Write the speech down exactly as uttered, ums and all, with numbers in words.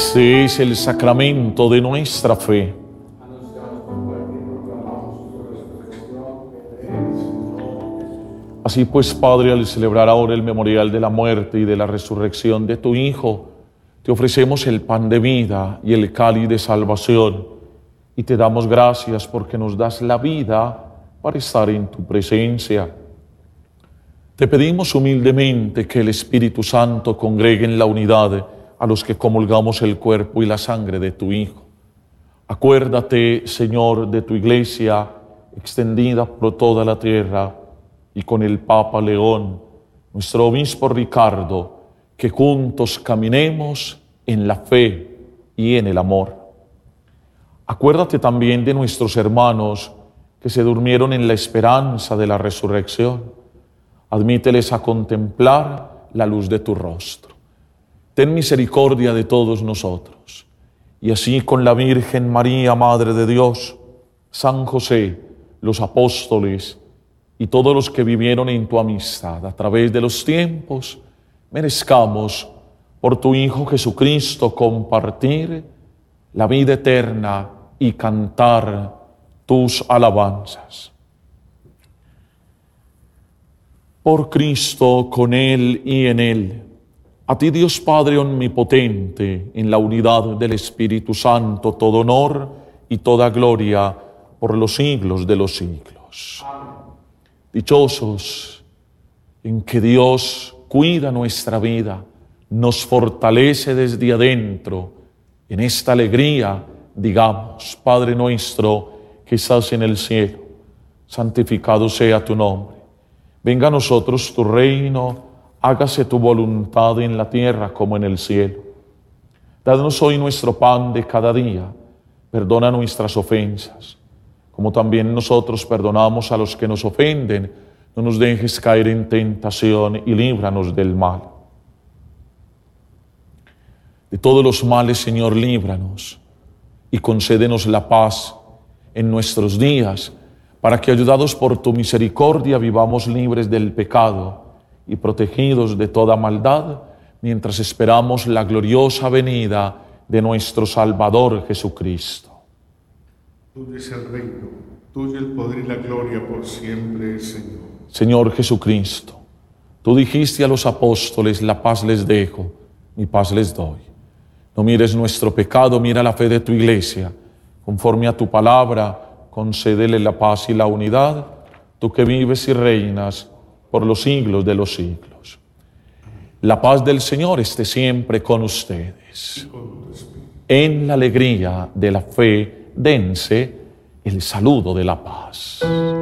Este es el sacramento de nuestra fe. Así pues, Padre, al celebrar ahora el memorial de la muerte y de la resurrección de tu Hijo, te ofrecemos el pan de vida y el cáliz de salvación, y te damos gracias porque nos das la vida para estar en tu presencia. Te pedimos humildemente que el Espíritu Santo congregue en la unidad a los que comulgamos el cuerpo y la sangre de tu Hijo. Acuérdate, Señor, de tu Iglesia extendida por toda la tierra, y con el Papa León, nuestro obispo Ricardo, que juntos caminemos en la fe y en el amor. Acuérdate también de nuestros hermanos que se durmieron en la esperanza de la resurrección. Admíteles a contemplar la luz de tu rostro. Ten misericordia de todos nosotros. Y así con la Virgen María, Madre de Dios, San José, los apóstoles y todos los que vivieron en tu amistad a través de los tiempos, merezcamos por tu Hijo Jesucristo compartir la vida eterna y cantar tus alabanzas. Por Cristo, con Él y en Él, a ti Dios Padre omnipotente, en la unidad del Espíritu Santo, todo honor y toda gloria por los siglos de los siglos. Amén. Dichosos en que Dios cuida nuestra vida, nos fortalece desde adentro. En esta alegría, digamos: Padre nuestro que estás en el cielo, santificado sea tu nombre. Venga a nosotros tu reino, hágase tu voluntad en la tierra como en el cielo. Danos hoy nuestro pan de cada día, perdona nuestras ofensas, como también nosotros perdonamos a los que nos ofenden. No nos dejes caer en tentación y líbranos del mal. De todos los males, Señor, líbranos y concédenos la paz en nuestros días, para que, ayudados por tu misericordia, vivamos libres del pecado y protegidos de toda maldad, mientras esperamos la gloriosa venida de nuestro Salvador Jesucristo. Tuyo es el reino, tuyo el poder y la gloria por siempre, Señor. Señor Jesucristo, tú dijiste a los apóstoles: la paz les dejo, mi paz les doy. No mires nuestro pecado, mira la fe de tu Iglesia. Conforme a tu palabra, concédele la paz y la unidad, tú que vives y reinas por los siglos de los siglos. La paz del Señor esté siempre con ustedes. En la alegría de la fe, dense el saludo de la paz.